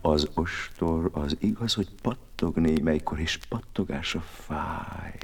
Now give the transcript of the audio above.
Az ostor az igaz, hogy pattog némelykor, és pattogása fáj.